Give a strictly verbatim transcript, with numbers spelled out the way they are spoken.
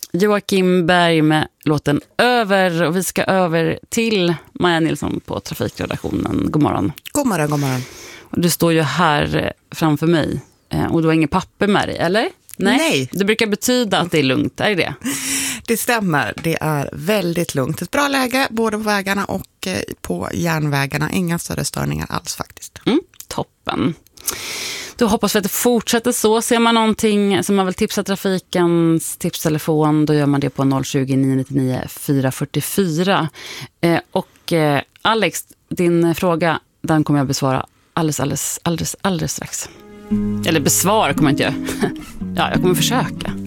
Joakim Berg med låten Över, och vi ska över till Maja Nilsson på trafikredaktionen. God morgon. God morgon, god morgon. Och du står ju här framför mig och du har inget papper med dig, eller? Nej. Nej. Det brukar betyda att det är lugnt, är det? Det stämmer, det är väldigt lugnt. Ett bra läge både på vägarna och på järnvägarna. Inga större störningar alls faktiskt. Mm, toppen. Då hoppas vi att det fortsätter så. Ser man någonting som man vill tipsa trafikens tipstelefon, då gör man det på noll tjugo, nio nio nio, fyra fyra fyra. Eh, och eh, Alex, din fråga, den kommer jag besvara alldeles, alldeles, alldeles, alldeles strax. Eller besvara kommer jag inte göra. Ja, jag kommer försöka.